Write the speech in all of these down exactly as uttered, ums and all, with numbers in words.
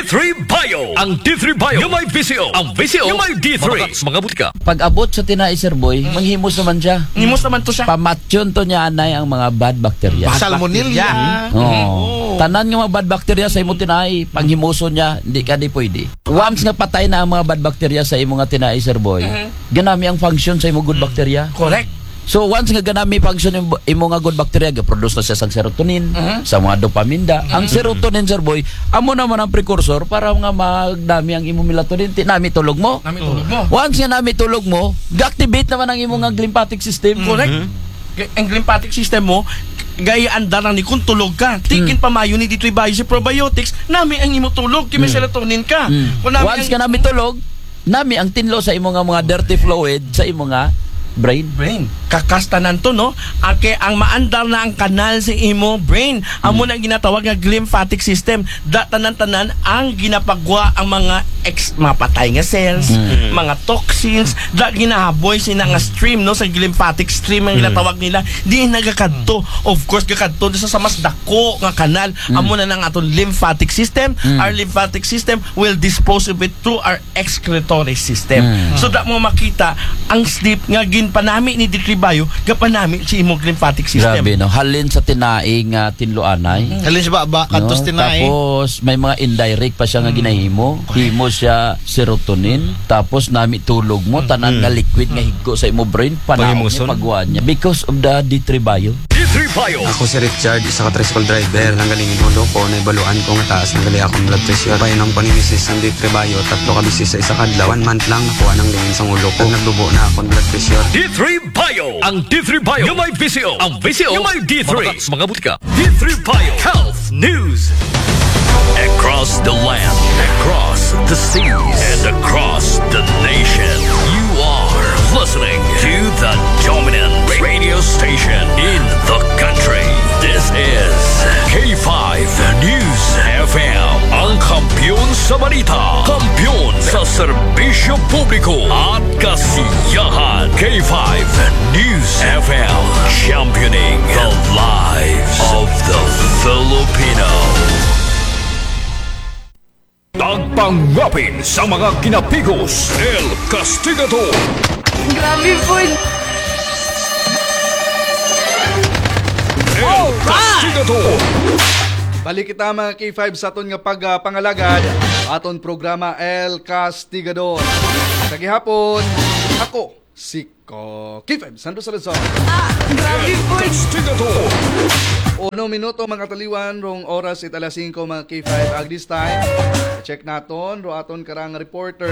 three Bio. Ang D three Bio yung may V C O. Ang V C O yung may D three. Mga butika. Pag abot sa tinai, sir boy, mm. manghimos naman siya. Himos naman to siya. Pamatyon to niya anay ang mga bad bacteria. Salmonella. Oo. Oh. Tanan nga mga bad bacteria sa imo tinai, panghimuson niya, hindi ka di pwede. Once nga patay na ang mga bad bacteria sa imo nga tinai, sir boy, mm-hmm. ganami ang function sa imo good bacteria. Correct. So once nga ganami function imo, imo nga good bacteria, ga-produce na siya sa serotonin, uh-huh. sa mga dopaminda. Uh-huh. Ang serotonin, sir boy, amo naman ang precursor para nga magdami ang imo melatonin. Nami tulog mo. Nami tulog mo. Once nga nami tulog mo, ga-activate naman ang imo nga lymphatic system. Uh-huh. Correct. Uh-huh. Ang lymphatic system mo, gaya andaran ni kung tulog ka. Tikin mm. pa mayo ni D three Bio si probiotics, nami ang imo tulog, kaya mm. serotonin ka. Mm. Kung nami once ang, ka nami tulog, nami ang tinlo sa imo nga mga dirty fluid sa imo nga brain. Brain. Kakastanan to, no? Ake, ang maandar na ang kanal sa imo brain. Amo mm. na ginatawag nga lymphatic system. Da tanan-tanan ang ginapagwa ang mga ex, mapatay nga cells, mm. mga toxins, da ginahaboy sina nga stream, no? Sa lymphatic stream ang ginatawag nila. Di nagakadto. Of course, gakadto sa sa mas dako nga kanal. Mm. Amo na nang aton lymphatic system. Mm. Our lymphatic system will dispose of it through our excretory system. Mm. So, da mo makita ang sleep nga ginpanami ni D three Bio, gapanami si imong lymphatic system. Grabe, no? Halin sa tinaing uh, tinloanay. Mm-hmm. Halin sa baba, kantos no? Tinay. Tapos, may mga indirect pa siya nga ginahimo. Okay. Himo siya serotonin. Tapos, nami tulog mo. Tanan mm-hmm. nga liquid nga higgo sa imo brain. Panahon niya, pagwa niya. Because of the D three Bio. D three Bio. Ako si Richard, isa ka tricycle driver. Nanggaling inulo ko, naibaluan ko nga taas. Nanggali akong blood pressure. Payo ng paninisis ng D three Bio. Tatlo ka bisis sa isa kadlaw. One month lang, nakuha ng lingin sa ulo ko. Nagdubo na akong blood pressure. D three Bio. Ang D three Bio yung may V C O. Ang V C O yung may D three. Mga butika. D three Bio Health News. Across the land, across the seas, and across the nation. You are listening to the dominant radio station in the country. This is K five News F M. Ang kampiyon sa balita, kampiyon sa serbisyo publiko at kasiyahan. K five News F M, championing the lives of the Filipino. Tagpanggapin sa mga kinapigos, El Castigador. Grabe po. El Castigador. Balik kita mga K five sa aton nga pagpangalagad aton programa El Castigador. Sa gihapon, ako si Ko K five Sandro Salazar. Ah, grabe po. El Castigador. Uno minuto mga taliwan, rong oras it alas singko mga K five ag this time. Check naton ro aton karang reporter.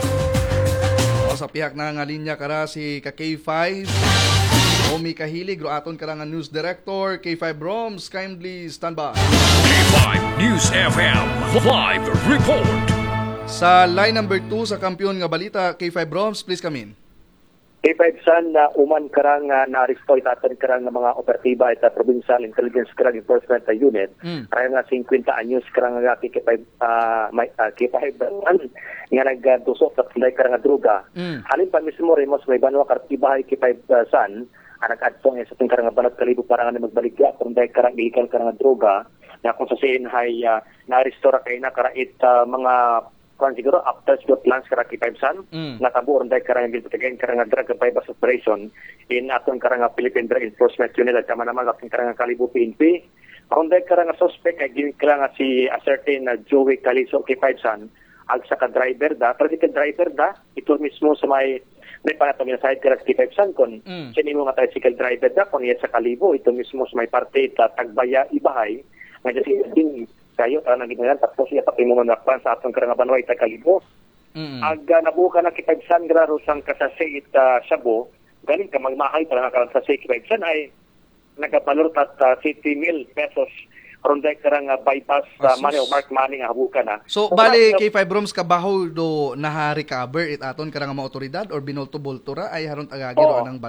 O sa pihak na nga linya kara si ka K five. Omi Kahilig ro aton karang news director K five Roms, kindly stand by. K five News F M live report. Sa line number two sa kampiyon nga balita K five Roms, please come in. K five San na uh, uman karang uh, na-arresto itatan karang uh, mga operatiba at uh, Provincial Intelligence Crime Enforcement uh, Unit. Mm. Kaya nga fifty anyos karang nga K five uh, may, uh, K five uh, nga nagdusok at tulay karang droga. Mm. Halin pa mismo rin mas may banwa kartibahay K five uh, San ang nag-adtong sa ating karang balat kalibo para nga magbaligya kung dahil karang illegal karang droga na kung sa sin ay uh, na-arresto ra kay na karait uh, mga kung siguro after siguro plans kara K five San mm. natabuon dahil karang ginpatagan karang drug bypass operation in aton karang Philippine Drug Enforcement Unit at kama naman aton karang Kalibo P N P. Kung dahil karang suspect ay ginkarang si a certain uh, Joey Caliso K five San ag sa ka-driver da, tricycle driver da, ito mismo sa may may panatong na side kara K five San kon mm. sini mo nga tricycle driver da kung iya sa Kalibo, ito mismo sa may parte ta Tagbaya Ibahay nga kasi din kayo ta naging nga tapos iya pati mo manakpan sa atong karang Banway ta Kalibo. Mm. Ag uh, nabuka na K five San graro sang kasasay ita Sabo, galing ka magmahay para nga karang sa K five San ay nagabalor tat uh, fifty mil pesos aron dahil karang uh, bypass uh, money o mark money nga habuka na. So, so bali K five Roms kabaho do naha-recover it aton karang mga otoridad or binolto-bolto ra ay haron agagiro oh. Anang balor?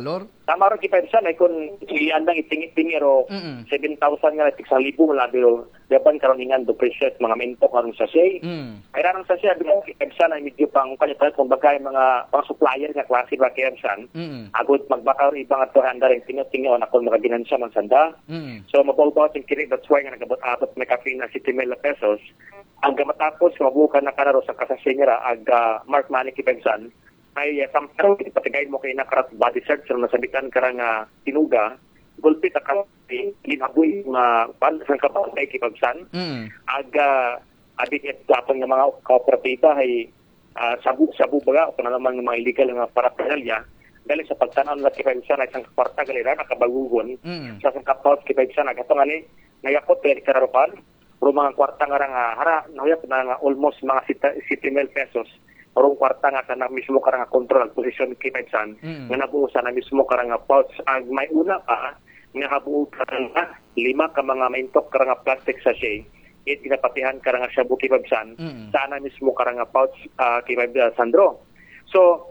Tama rin kipaysan ay kung iandang itingi-tingi ro Mm-mm. seven thousand nga natik sa libo wala biro daban karon ingan do presyo mga mento karon sa say. Mm. Ay ranang sa siya bilang kipaysan ay medyo pang kanya pa kung bagay mga pang supplier nga klase ba kipaysan. Mm. Agud magbakaw ibang ato handa rin tingi-tingi on ako mga ginansya man sanda. Mm. So mabaw-baw ting kini that's why nga nagabot-abot may kape na sixty mil pesos. Ang gamatapos mabukan na kanaro sa kasasingra ag uh, Mark Manny kipaysan ay uh, samtang ipatigay mo kay nakarat body search so nasabitan ka nga tinuga gulpit ka ginaboy nga pan sa kapal kay kipagsan Mm. aga abit et dapat nga mga kooperatiba ay uh, sabu sabu baga o na naman ng mga illegal nga paraphernalia dahil sa pagtanaw na kipagsan ay isang kwarta galera nakabagugon Mm. sa isang kapal kipagsan agato nga ni nayakot pwede kararupan pero mga kwarta nga nga hara nahuyap na nga almost mga sixty mil pesos orong kwarta nga ka na mismo ka nga control position kipagsan Mm. nga nabuusan na mismo ka nga pouch ag may una pa nga habuo ka nga lima ka mga maintok ka nga plastic sachet it pinapatihan ka nga shabu kipagsan Mm. sana mismo ka nga pouch uh, kipagsan Sandro. So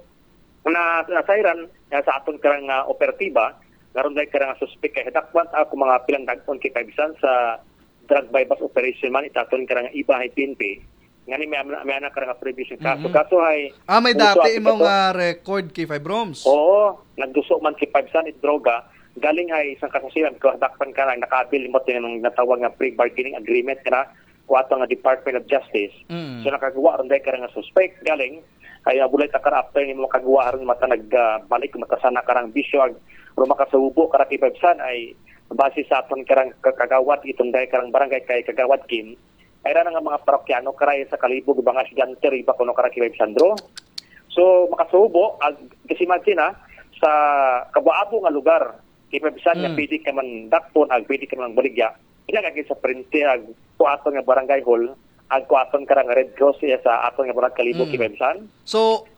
na nasairan uh, sa aton ka nga operatiba karon dai ka nga suspect kay dakwan ako mga pilang dagkon kipagsan sa drug bypass operation man itaton ka nga iba hay P N P ngani may may anak ka nga previous kaso Mhm. kaso ay Ah, may puso dati at imong ito. nga record kay Fibroms. Oo, nagduso man kipagsan it droga galing ay isang kasasilan ko dakpan ka lang nakabil mo tin ng natawag nga pre-bargaining agreement kana kuwato nga Department of Justice. Mm. So nakagawa ron dai ka nga suspect galing kaya bulay ta kara after ni mo kagawa ron mata nagbalik mata sana karang bisyo ag ro makasubo kara kipagsan ay base sa aton karang kagawat itong dai karang barangay kay kagawat kim ay ra nga mga parokyano karay sa kalibog ibang asyante iba kuno kara kay Sandro. So makasubo ag kasi imagine ha, sa kabuabo nga lugar kipagsan nga Mm. pwede ka man dakpon ag pwede ka man baligya ilagay sa printe ag kuaton nga barangay hall ag kuaton karang Red Cross iya sa aton nga barangay kalibog Mm. kipagsan. So,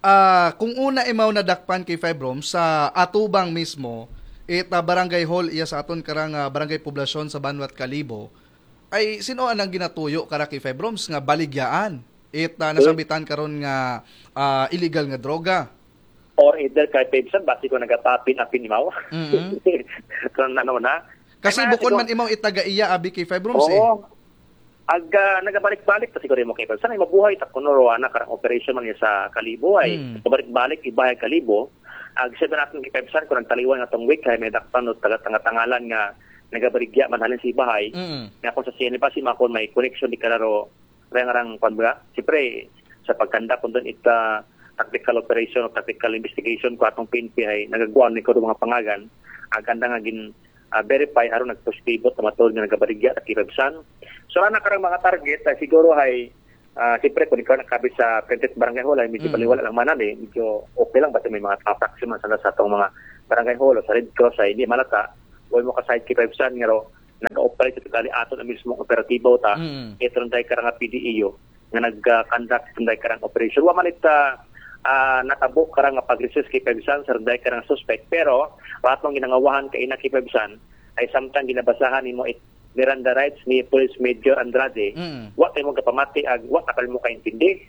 ah kung una imaw nadakpan kay Fibroms sa atubang mismo, it uh, barangay hall iya sa aton karang uh, barangay poblasyon sa Banwat Kalibo, ay sino anang ginatuyo kara kay Fibroms nga baligyaan? It uh, nasambitan karon nga ah, illegal nga droga. Or either kay Pebsan basi ko nagatapin apin imaw. Mhm. Kung ano na. Kasi Ay, bukod siguro- man imaw itagaiya abi kay Fibroms eh. Oo. Ag uh, nagabalik-balik ta siguro mo kay Pebsan ay mabuhay ta kuno ro ana karang operation man niya sa Kalibo ay Mm. pabalik-balik ibay Kalibo. Ag sabi natin kay Pebsan kung taliwan nga tong week kay may dakpan no taga-tangalan nga nagabaligya man halin si bahay. Mm. Nga kung sa C N pa si Makon may connection di kanaro rang-rang pagba. Siyempre sa pagkanda kun doon ita tactical operation o tactical investigation ko atong P N P ay nagagawa ni ko mga pangagan aganda nga gin uh, verify aron nagpositibo tamatol nga nagabaligya at kirabsan. So ana karang mga target ay siguro ay uh, siyempre kung ikaw nakabit sa printed barangay hall ay medyo Mm. baliwala lang manan eh medyo okay lang basta may mga tatak man sa sa atong mga barangay hall o sa Red Cross ay hindi malata wala mo ka side kirabsan nga ro nag-operate ito kali aton ang mismong operatibo ta Mm. ito rin tayo karang P D E O nga nag-conduct ito tayo karang operation wa man ita uh, natabo karang pag-resist kay Pebsan sa rin karang suspect pero watong ginangawahan kay na kay Pebsan ay samtang ginabasahan nimo it Miranda rights ni Police Major Andrade Mm. wa tayo mo kapamati ag wa takal mo kaintindi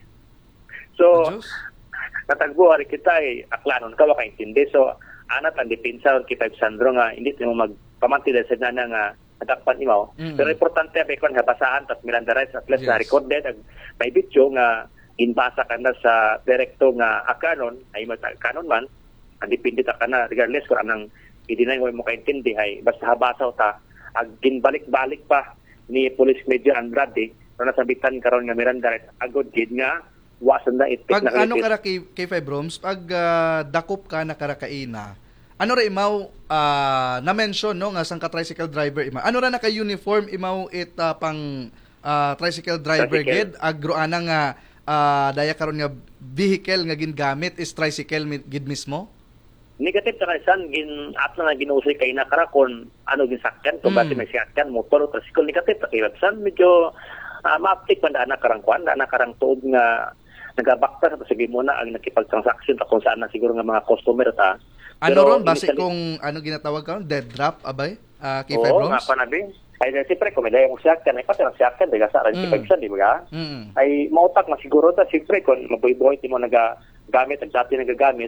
so Diyos. natagbo ari kita ay aklanon ka wa kaintindi so anat ang depensa kay Sandro nga hindi mo magpamati dahil sa nana nga natakpan imaw. Mm. Pero importante ay kung nabasahan at Miranda rights at least Yes. na recorded ag may video nga inbasa ka na sa direkto nga akanon ay matakanon man ang depende ta kana regardless kung anang i-deny mo kaintindi ay basta habasaw ta ag ginbalik-balik pa ni Police Major Andrade na nasabitan karon nga Miranda rights agod gid nga wasan na itik Pag na ano kara kay, kay Fibroms, pag ah, dakop ka na karakaina, ano ra imaw ah, na-mention no nga sang ka tricycle driver imaw. Ano ra naka uniform imaw it ah, pang ah, tricycle driver Tricycle. gid agro ana nga ah, daya karon nga vehicle nga gingamit is tricycle mi- gid mismo? Negative ta san gin atla na ginuusay kay na karakon ano gin sakyan kung Mm. base may sakyan motor o tricycle negative ta kay san medyo uh, maaptik man ana karang kwan ana karang tuod nga nagabakta sa sige mo na ang nakipagtransaction ta kung saan na siguro nga mga customer ta. Ano Pero ron base initially- kung ano ginatawag karon dead drop abay ah, kay Oo, Fibroms? nga pa nabi. Ay siyempre kung may dayang sakyan ay pati ang sakyan diga sa rin Mm. kipagsan di ba? Mm. Ay mautak na siguro ta siyempre kung mabuhay-buhay ti mo naga gamit ang dati nagagamit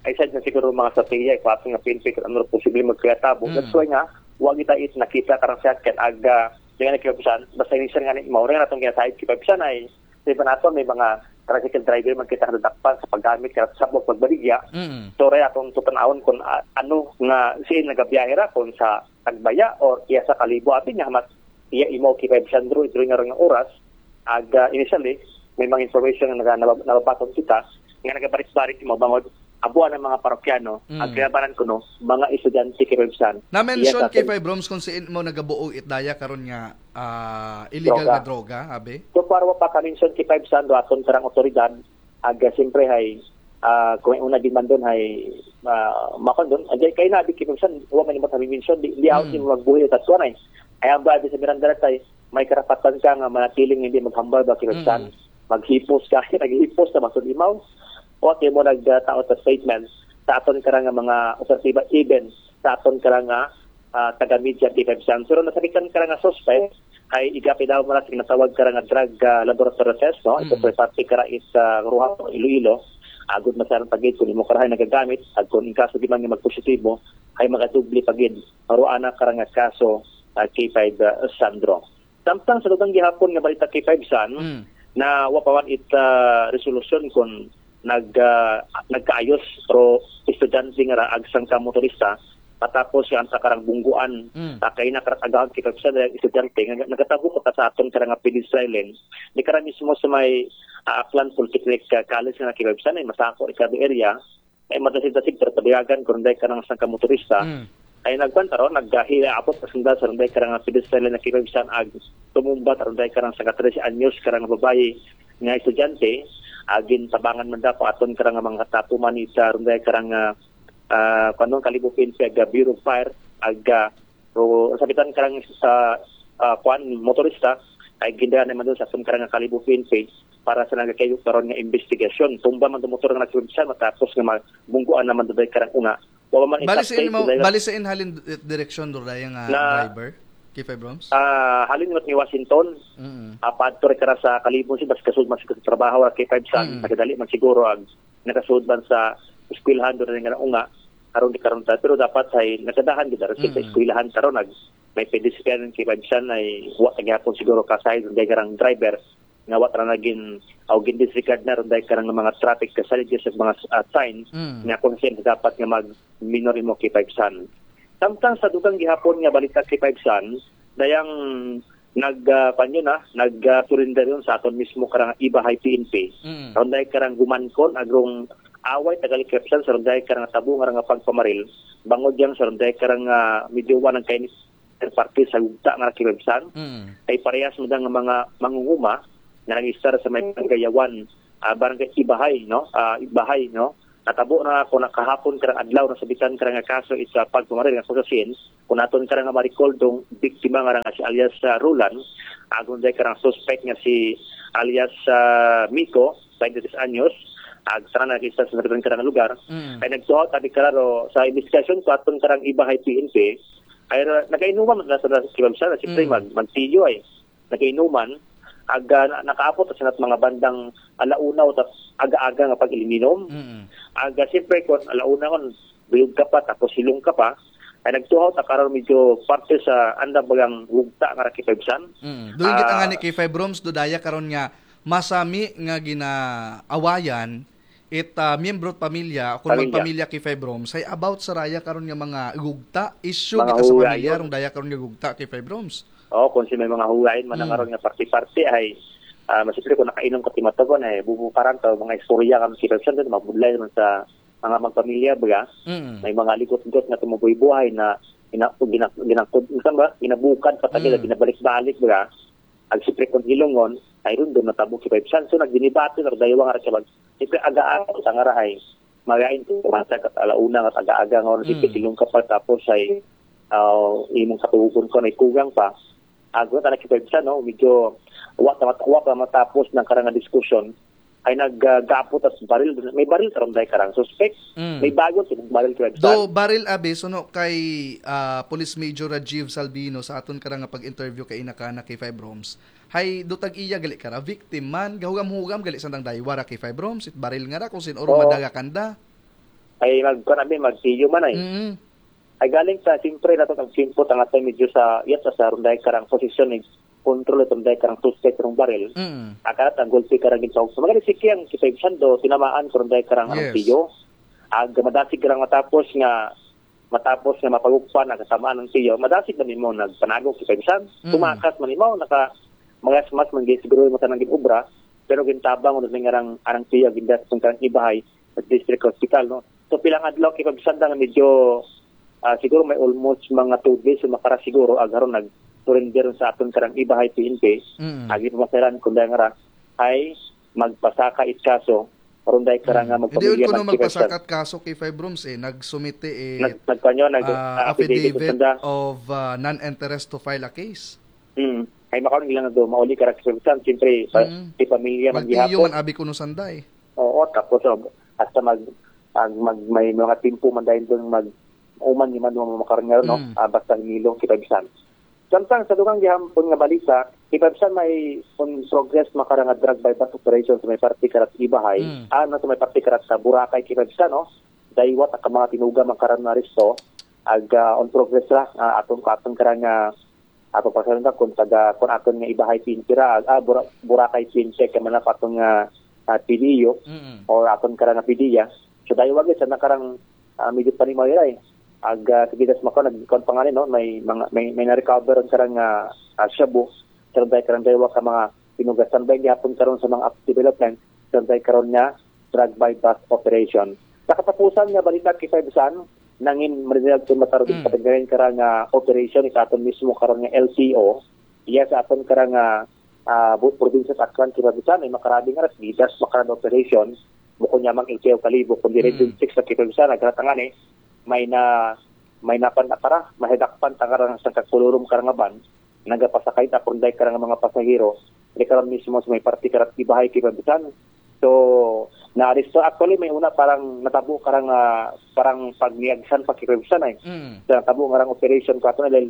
ay sad na siguro mga strategiya ipato nga P N P kung ano posible magkatabo. Mm. That's why nga wa kita is nakita karang sa ket aga dengan kipabisan basta ini nga ni mao nga natong ginasayod kipabisan ay di ba nato may mga tricycle driver man kita nadakpan sa paggamit kaya sa pagbaligya. Mm. So ray atong tutan-awon kung uh, ano nga si nagabiyahe ra kung sa Tagbaya or iya sa Kalibo atin nga mat iya imo kipabisan dro ito nga nga oras aga initially may mga information nga nababaton kita nga nagabarik-barik mo bangod abuan ng mga parokyano mm. ang kinabaran ko no mga estudyante kipabisan na-mention kay Five Roms kung siin mo nagabuo itdaya karon nga uh, illegal droga. na droga abe so para pa ka-mention kay Five do aton karang otoridad aga siyempre hay uh, kung una din man doon hay uh, makon doon ajay kay nabi kipabisan wa man mo mention di, di out mm. mo magbuhi at so ay ay ang babi sa Miranda tay may karapatan ka nga manatiling hindi maghambal ba kipabisan mm. maghipos ka naghihipos na masud imaw okay mo nagtao sa statement sa aton karang mga operatiba even sa aton karang uh, taga-media kipabisan. Pero nasabitan karang suspect ay igapi daw mo na sinatawag karang drug uh, laboratory test, no? Mm-hmm. Ito po pati kara is uh, Ruha, Iloilo. Agud masarang pagid kung mo karahay nagagamit at kung in kaso di man nga magpositibo ay magadubli pagid. Maruana karang kaso uh, K five uh, Sandro. Samtang sa lugang gihapon nga balita K five San mm. na wapawan it uh, resolution kung nag uh, nagkaayos pro estudyante nga agsang ka motorista patapos yan sa karang bungguan mm. takay na karatagahan kipag sa estudyante nga nagatabo ko sa aton karang pedestrian di karang mismo sa may uh, Aklan Polytechnic uh, College na kipagsan ay masako ikado area ay madasid-dasid pero tabiagan kung day karang sang ka motorista mm. ay nagpantaro naghila apot kasunda sa runday karang pedestrian na kipagsan ag tumumba runday karang sa thirteen anyos karang babae nga estudyante agin tabangan man daw aton karang mga tatuman sa runday karang uh, kanong Kalibo P N P aga Bureau of Fire aga ro sabitan karang sa uh, kwan motorista ay ginda naman doon sa aton karang Kalibo P N P para sa nagakayo karon nga investigasyon tumba man do motor nga nagsulbisan matapos nga bungguan naman do karang una wa man balisin mo balisin halin direksyon do dayang uh, driver K five Roms? Ah, uh, halin ni Washington. Mm. Uh, padto re kara sa Kalibo si bas kasud man sa trabaho K five San. Mm. Nakadali man siguro ag nakasud man sa eskwelahan do nga unga karon di karon ta pero dapat ay nakadahan gid ra sa eskwelahan karon ag may pedestrian K five San ay wa gyapon siguro kasay day karang driver nga wa ra nagin aw gin disregard na ron day karang mga traffic kasalid sa mga uh, sign mm. nga consent dapat nga mag minor mo K five San. Samtang sa dugang gihapon nga balita K five San, dayang nag uh, panyo na, nag uh, surrender yun sa aton mismo karang Ibahay P N P. Mm. Ronday karang gumankon agrong away tagali K five San sa ronday karang tabo nga nga pagpamaril. Bangod yang sa ronday karang uh, medyo wanang kay party sa ugta nga K five San. Mm. Ay parehas mo nga mga mangunguma nga nag-istar sa may gayawan uh, barangay Ibahay, no? Uh, Ibahay, no? Natabo na ako nakahapon karang adlaw na sabitan karang kaso isa pagpumaril nga kusasin kung naton karang ma-recall dong biktima nga nga si alias uh, Roland agon day karang suspect nga si alias uh, Miko twenty-six anyos ag sana nakita sa natin karang lugar mm. ay nagsuot abi kararo sa investigasyon ko aton karang Ibahay P N P ay nagainuman na sa kibamsa si mm. mag magtiyo ay nagainuman aga nakaapot sa nat mga bandang alauna o aga-aga nga pag-iliminom. Mm-hmm. Aga siyempre kung alauna kon bilog ka pa tapos silong ka pa ay nagtuhaw ta karon medyo parte sa anda bagang lugta nga K five San. Mm. Doon kita uh, nga ni K five Roms do daya karon nga masami nga ginaawayan it uh, miyembro pamilya kung magpamilya K five Roms ay about sa raya karon nga mga gugta issue kita sa pamilya rong daya karon nga gugta K five Roms. Oh, kung si may mga huwain man mm. nga nga party-party ay uh, masipre ko nakainom ko timatagon ay bubukaran ta mga istorya kam si Pepsi din mabudlay man sa mga magpamilya baga. Mm. May mga ligot-ligot nga tumubuhay na ina ginak ginakod ba inabukan patagil mm. ginabalik-balik baga. Ag sipre kon hilongon ay ron do natabo si Pepsi so nagdinibate or dayawa nga ra sipre aga-aga sa ngarahay. Magain to mata kat alauna nga aga-aga nga mm. si silong ka pa tapos ay uh, imong katugon ko na ikugang pa. Agro ta nakipagsa no medyo wa ta matwa pa matapos ng karang diskusyon ay naggapot uh, as baril may baril karon day karang suspect mm. may bago si baril kay do baril abe so no kay uh, Police Major Rajiv Salvino sa aton karang pag-interview kay inakana kay Five Roms hay dutag iya gali kara victim man gahugam-hugam gali sandang daywara kay Five Roms it baril nga ra kung sin oro oh. madaga kanda. ay magkanabi magsiyo man ay. Mm. Ay galing sa simpre nato ang simpot ang atay medyo sa yat sa runday karang posisyon ni kontrol itong day karang suspect rong baril. Mm. Akarat ang gulpi karang ginsaw. So magaling sikiyang si Sando tinamaan ko runday karang Yes. ang tiyo. Ag madasig karang matapos nga matapos nga mapagugpan ang kasamaan ng tiyo. Madasig man nimo nagpanagok si Pebsan. Mm. Tumakas man nimo naka mga smas man siguro mo tanang obra pero gintabang uno ning arang arang tiyo gindas kung karang ibahay sa district hospital no. So pilang adlaw kay Pebsan nga medyo Uh, siguro may almost mga two days yung makara siguro agaron nag surrender sa aton karang ibahay P N P Mm. agi pamasaran kung dahil nga ay magpasaka it kaso karon dahil karang nga Hindi magpamilya ko no magpasaka magpasakat kaso kay Five Rooms eh. Nagsumite eh. nag nagkanyo nag ah, uh, affidavit sanda of uh, non-interest to file a case. mm ay makaron ilang do mauli karang servisan siyempre pa, Mm. si pamilya Magtiyo maghihapon man abi kuno sanday. oo tapos oh, hasta mag, mag, mag may mga timpo man dahil doon mag uman ni man mo makarangal no Mm. ah, basta hinilong kipabisan. Samtang sa dugang gihapon nga balita, kipabisan may on progress makarang nga drug bypass operation sa may party karat ibahay. Mm. Ano sa may party karat sa Boracay kipabisan no. Daywat ang mga tinuga makaran na risto ag uh, on progress ra uh, atong atong karang nga ato pasalan ka kung taga kung aton nga ibahay pintira ah Bura, Boracay pinche kay man patong nga uh, piliyo Mm. or aton karang nga pidiya. So daywat sa nakarang uh, medyo pa ni Mayray ag uh, kagidas mako nagkon pa nga no may mga may, may na-recover ang karang uh, uh, shabu sarday karang daywa ka mga pinugasan bay gihapon karon sa mga app development sarday karon nga drug bypass operation sa katapusan nga balita kay Fivesan nangin marinig sa matarog Mm. patagayon karang uh, operation sa aton mismo karon nga L C O iya sa aton karang uh, uh, buot probinsya sa Aklan Fivesan ay makarabing aras gidas makarang operation buko nyamang L C O kalibo kundi Mm. Region six sa Fivesan naghatangan eh may na may napan na para mahidakpan tangarang sa kakulurum karangaban nagapasakay ta kunday karang mga pasahero di karon mismo sa may party karat ibahay kibabisan so naaresto actually may una parang natabo karang uh, parang pagniagsan pa kibabisan ay Mm. sa tabo ngarang operation ko ato na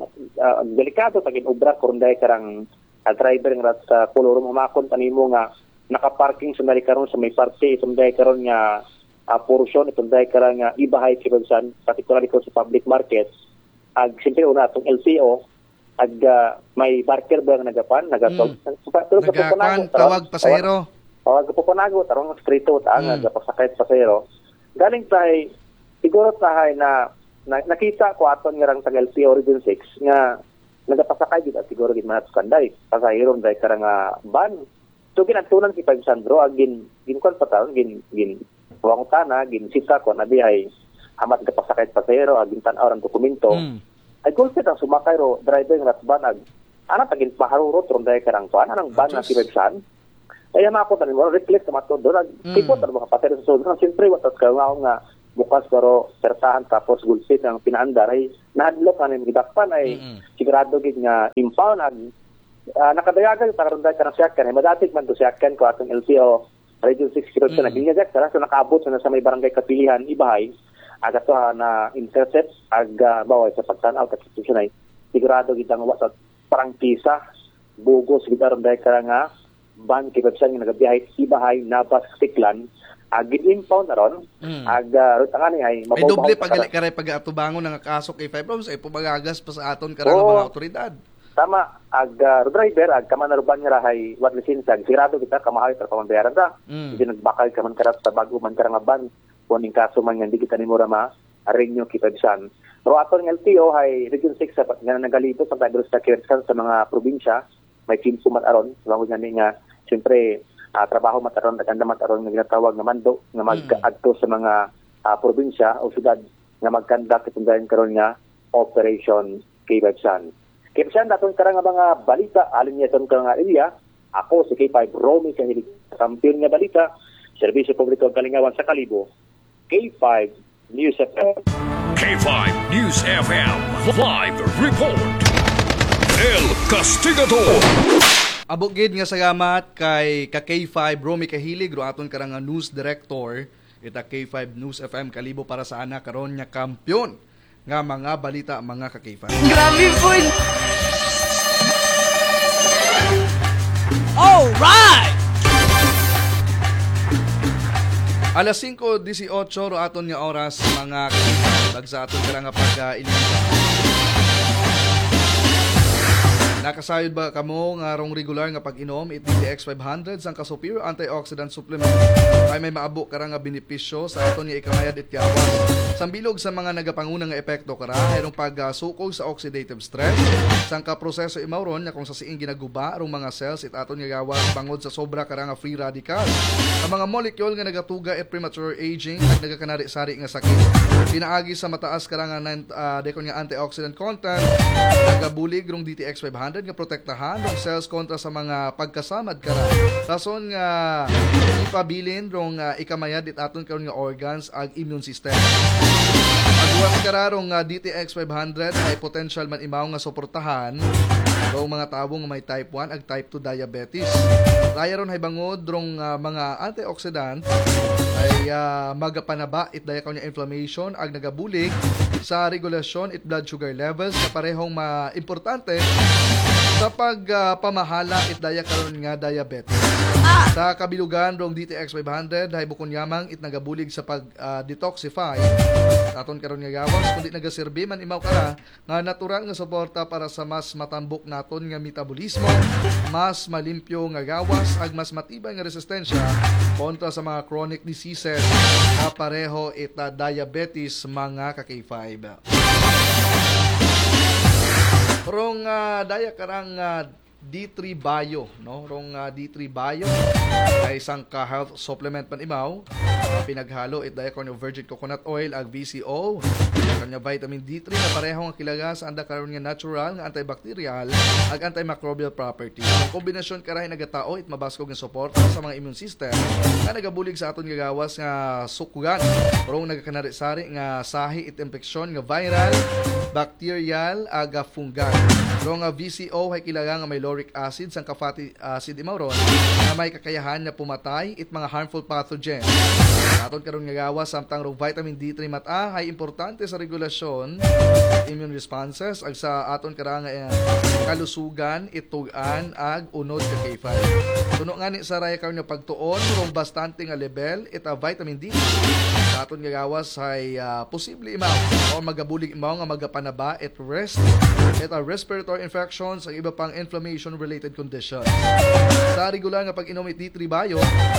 uh, delikado tagin obra kunday karang uh, driver nga sa kulurum humakon tanimo nga nakaparking sa karon sa may party sunday karon nga uh, portion itong dahil karang uh, ibahay kibabisan, particularly ko sa public market, ag siyempre una itong L C O, ag uh, may barker ba nga nagapan, nagatog. Mm. Pero Nagakan, tawag pasahero. Tawag po panago, tarong skrito, ta nga Mm. pasakay pasahero. Galing tayo, siguro tayo na, na nakita ko aton nga rang tag L C O Region six nga nagapasakay gid at siguro gid man kanday pasahero dahil karang uh, ban. So ginatunan si Pag Sandro ag gin ginkon pa taon gin gin wang tana ginsita ko na ay amat ka pasakay pasahero agin tan-aw ang dokumento Mm. ay kulpit ang sumakay ro driver ng ratbanag ana tagin paharurot ron dahil karang kuan anang ban na si Websan ay ama ko tanin mo reflect sa mato doon Mm. tipot ang mga pasahero sa sunod siyempre watas ka nga nga bukas pero sertahan tapos gulpit ang pinaandar ay nahadlok na ng gidakpan ay Mm-mm. sigurado gid nga impound ag uh, nakadayagan para ron dahil karang siyakkan ay madatig man to siyakkan ko atong L C O Region six kilo Mm. na ginyagak tara so nakaabot na sa may barangay Kapilihan ibahay aga to ha, na intercept ag uh, baway sa pagtan-aw ta institution ay sigurado gid ang wa sa parang pisa bugos gid aron dahil kara nga ban kay website nga nagabiyahe ibahay Nabas Tiklan ag impound na ron Mm. ag uh, rutangani ay May doble mababaw- pag karay pag-atubangon ng kaso kay Five Rooms ay pumagagas pa sa aton karang Oo. mga otoridad. Tama, ag uh, driver, ag kamanaruban nga rahay wat lisensa, sigurado kita kamahay para pambayaran ta. Mm. Hindi nagbakal ka man karat sa bago man karang ban, kuning kaso man nga hindi kita ni mura ma arenyo kipabisan. Pero aton ng L T O ay Region six sa nga nagalito sa Tigros sa Kirsan sa mga probinsya, may team sumat aron, bangon nga ni nga siyempre uh, trabaho mataron naganda mataron nga ginatawag nga mando nga mag-adto sa mga uh, probinsya o syudad nga mag-conduct itong dayon karon nga operation kipabisan. Kipsan natin karang mga balita, alin niya itong karang area, ako si K five Romy Kahilig, kampiyon nga balita, Serbisyo Publiko Kalingawan sa Kalibo, K five News F M. K five News F M Live Report. El Castigador. Abogid nga salamat kay ka K five Romy Kahilig ro aton karang news director ita K five News F M Kalibo para sa ana karon nya kampiyon nga mga balita mga ka K five. Grabe po. All right. Alas singko disiotso ro aton nga oras mga bag sa aton karang nga pagka-ilita. Nakasayod ba kamo nga rong regular nga pag-inom it D T X five hundred sang ka-superior antioxidant supplement ay may maabo kara nga benepisyo sa aton nga ikamayad it yawas. Sambilog sa mga nagapangunang nga epekto kara ayrong pagsukog sa oxidative stress sang ka-proseso imawron nga kung sa siing ginaguba rong mga cells it aton nga gawas bangod sa sobra kara nga free radical. Ang mga molecule nga nagatuga at premature aging at nagakanari-sari nga sakit. Pinaagi sa mataas kara nga uh, dekon nga antioxidant content nagabulig rong D T X five hundred nga protektahan ng cells kontra sa mga pagkasamad kara. Rason nga ipabilin rong uh, ikamayad it aton karon nga organs ag immune system. Agwas kara rong uh, D T X five hundred ay potential man imaw nga suportahan rong mga tawo nga may type one ag type two diabetes. Raya ron hay bangod rong uh, mga antioxidant ay uh, magapanaba it daya karon nga inflammation ag nagabulig sa regulasyon it blood sugar levels na parehong ma-importante sa pagpamahala uh, it daya karon nga diabetes. Ah! Sa kabilugan rong D T X five hundred hay bukon yamang it nagabulig sa pag uh, detoxify aton karon nga gawas kundi nagaserbi man imaw kara nga natural nga suporta para sa mas matambok naton nga metabolismo, mas malimpyo nga gawas ag mas matibay nga resistensya kontra sa mga chronic diseases na pareho it uh, diabetes mga ka-K five. Rong uh, daya karang uh, D three Bio, no? Rong uh, D three Bio ay isang ka-health supplement man imaw. Uh, pinaghalo it daya karon virgin coconut oil ag V C O. Kanya vitamin D three na pareho nga kilaga sa anda karon nga natural nga antibacterial ag antimicrobial properties. Ang kombinasyon karahay nagatao it mabaskog nga suporta sa mga immune system nga nagabulig sa aton nga gawas nga sukugan. Rong nagakanari-sari nga sahi it infeksyon nga viral, bacterial ag fungal. Rong nga V C O hay kilaga nga may lauric acid sang ka-fatty acid imawron na may kakayahan na pumatay it mga harmful pathogen. Aton karon nga gawas samtang rong vitamin D three mata ay importante sa regulasyon immune responses ag sa aton karang uh, kalusugan itugan ag unod ka K five. Tuno nga ni sa raya karon nga pagtuon rong bastante nga level it a vitamin D sa aton nga gawas ay uh, posible imaw o magabulig imaw nga magapanaba it rest it a respiratory infections ag iba pang inflammation related conditions. Sa regular nga pag-inom it D three Bio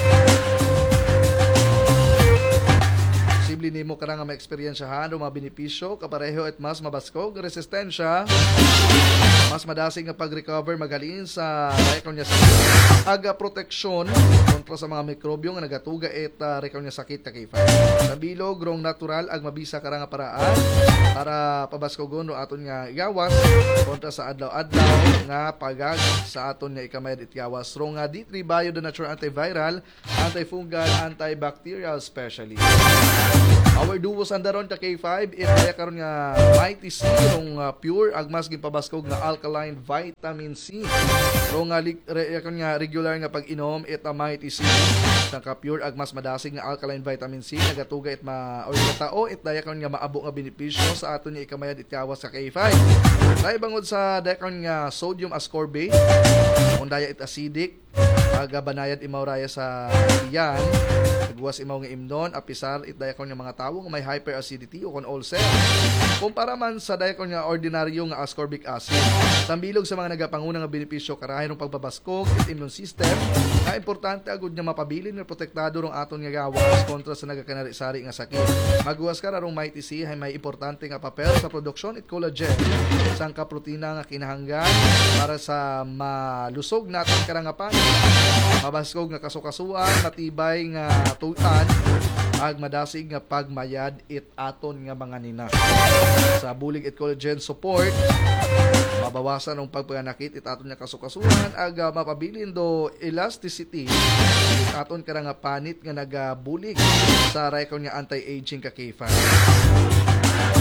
posible nimo ka nga ma-experiensyahan o mga benepisyo kapareho at mas mabaskog resistensya, mas madasig nga pag-recover magaling sa rekon niya sakit aga proteksyon kontra sa mga mikrobyo nga nagatuga et uh, rekon niya sakit ka K five. Sa bilog rong natural ag mabisa ka nga paraan para pabaskogon o aton nga gawas kontra sa adlaw-adlaw nga pagag sa aton nga ikamayad it gawas. Rong uh, D three Bio the natural antiviral, antifungal, antibacterial specialist. Our duo sandaron ka K five it kaya karon nga Mighty C rong uh, pure ag mas gipabaskog nga alkaline vitamin C. Rong nga re, nga regular nga pag-inom it a Mighty C sang ka pure ag mas madasig nga alkaline vitamin C nagatuga it ma or tao it daya karon nga maabo nga benepisyo sa aton nga ikamayad it kawas sa K five. Dahil bangod sa daya karon nga sodium ascorbate kung daya it acidic aga banayad imaw raya sa iyan nagwas imaw nga imnon apisar it daya karon nga mga tawo nga may hyperacidity o kon ulcer kumpara man sa daya karon nga ordinaryo nga ascorbic acid. Sambilog sa mga nagapangunang nga benepisyo karahay ng pagbabaskog it immune system na importante agud nga mapabilin nga protektado rong aton nga gawas kontra sa nagakanari-sari nga sakit. Magwas ka rong Mighty C hay may importante nga papel sa produksyon it collagen sang kaprotina nga kinahanglan para sa malusog naton karangapan, mabaskog nga kasukasuan, matibay nga tutan ag madasig nga pagmayad it aton nga mga nina. Sa bulig it collagen support mabawasan ang pagpanakit it aton nga kasukasuan ag uh, mapabilin do elasticity it aton kara nga panit nga nagabulig sa rekon nga anti-aging ka K five.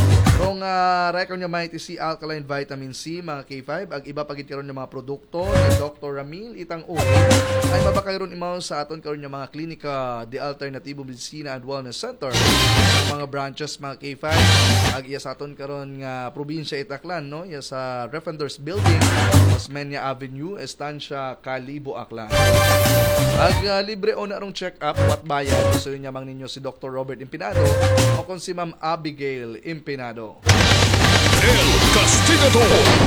Rong uh, record niya may T C Alkaline Vitamin C, mga K five, ag iba pagit karon ng mga produkto ni Doctor Ramil Itang Uri ay mabakayron imaw sa aton karon ng mga klinika de Alternativo Medicina and Wellness Center, mga branches, mga K five, ag iya sa aton karon nga probinsya Itaklan, no, iya sa Defenders Building, Osmeña Avenue, Estancia, Calibo, Aklan. Ag uh, libre o na rong check up wat bayad gusto niya mang ninyo si Doctor Robert Impinado o kung si Ma'am Abigail Impinado. El Castigador.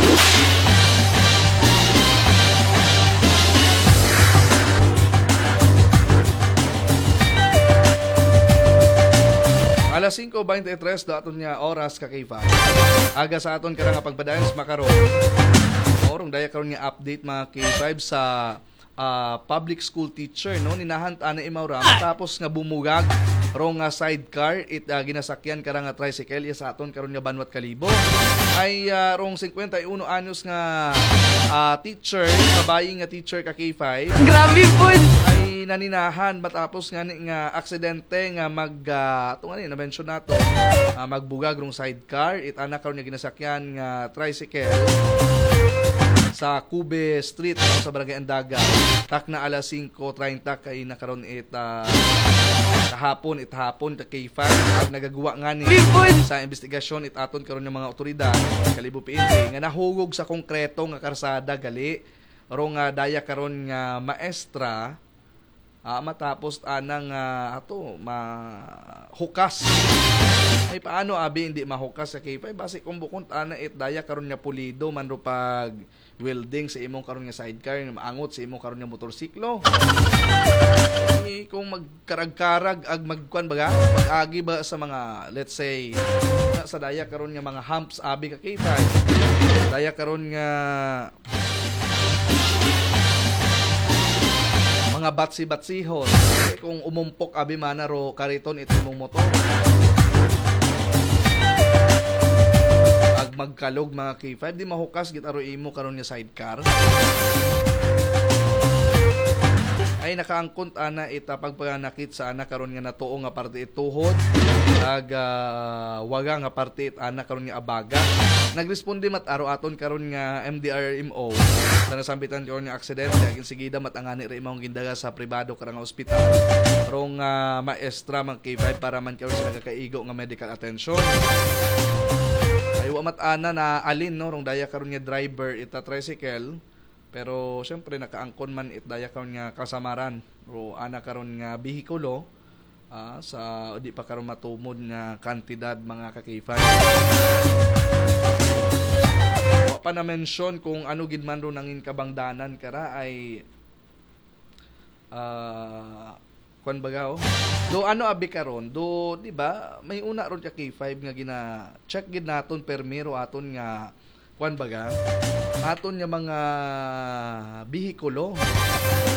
Alas singko twenty-three daton niya oras ka K five. Aga sa aton kada nga pagpadayans makaron. Orong daya karon nga update mga K five sa uh, public school teacher, no, ninahant ana imawra tapos nga bumugag rong nga sidecar it uh, ginasakyan kara nga tricycle ya sa aton karon nga Banwat Kalibo ay uh, rong fifty-one anyos nga uh, teacher, babayi nga teacher ka K five. Grabe po. Ay naninahan matapos nga ni nga aksidente nga mag uh, ito nga ni na-mention nato uh, magbugag rong sidecar it ana karon nga ginasakyan nga tricycle sa Cube Street sa Barangay Andaga. Tak na alas singko treinta kay nakaroon it uh, kahapon it hapon ta K five at nagagawa nga ni sa investigasyon it aton karon ng mga otoridad Kalibo P N P nga nahugog sa konkreto nga karsada gali rong uh, daya karon nga maestra uh, matapos anang uh, ato mahukas. Ay paano abi hindi mahukas sa K five basi kung bukod ana it daya karon nga pulido man ro pag welding sa imong karon nga sidecar nga maangot sa imong karon nga motorsiklo. Eh, kung magkarag-karag ag magkuan baga mag-agi ba sa mga let's say na, sa daya karon nga mga humps abi ka K five. Daya karon nga mga batsi-batsihon. Eh, kung umumpok abi mana ro kariton ito imong motor. Magkalog mga K five di mahukas gid aro imo karon nga sidecar ay nakaangkon ana ita pagpanakit sa ana karon nga natuo nga parte ituhod ag uh, waga nga parte it ana karon nga abaga nagresponde mat aro aton karon nga M D R M O sa nasambitan karon nga aksidente ag sigida matangani ra imong gindaga sa pribado karang ospital rong uh, maestra mga K five para man karon sila kakaigo nga medical attention. Ay wa mat ana na alin no rong daya karon nga driver ita tricycle pero syempre nakaangkon man it daya karon nga kasamaran ro ana karon nga behikulo ah, sa di pa karon matumod nga kantidad mga ka K five. Wa pa na mention kung ano gid man ro nangin kabangdanan kara ay ah kwan baga oh. Do ano abi karon? Do di ba may una ron ka K five nga gina check gid naton permiro aton nga kwan baga aton nga mga behikulo.